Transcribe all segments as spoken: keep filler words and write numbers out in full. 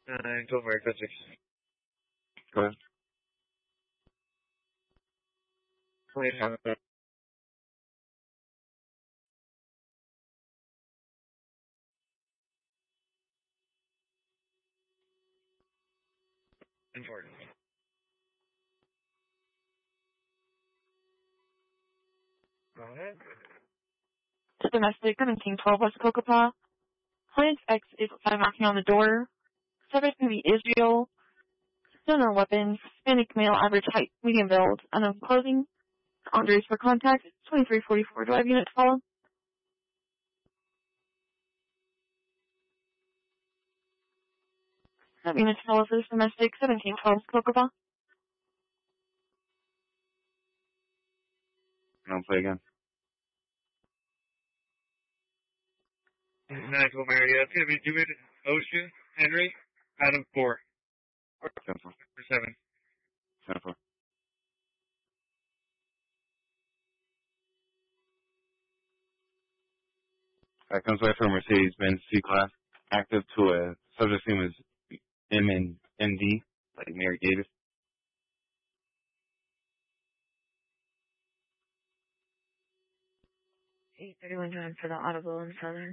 Nine, twelve, America six. Go ahead. twenty-seven. Important. Go ahead. Domestic seventeen twelve West Kokopah. Client X is outside knocking on the door. Subject to be Israel. Similar weapons. Hispanic male, average height, medium build. Unknown clothing. Andres for contact. twenty-three forty-four. Do I have units follow? I have units follow for this domestic seventeen twelve West Kokopah. I'll play again. nine, twelve, America. It's going to be David, Ocean, Henry, Adam four. ten four. For seven. ten four. That comes away from Mercedes-Benz C-Class, active to a subject name is M and M D, like Mary Davis. eight thirty-one time for the Audible in Southern.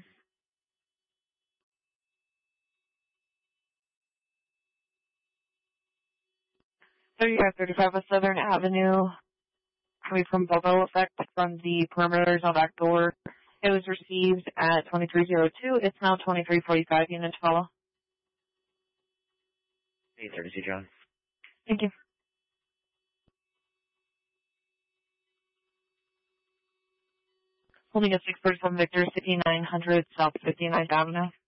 thirty-five thirty-five West Southern Avenue. Coming from Bobo Effect from the perimeters on back door. It was received at twenty-three oh two. It's now twenty-three forty-five. Units follow. eight thirty, see John. Thank you. Holding a six person Victor, fifty-nine hundred South fifty-ninth Avenue.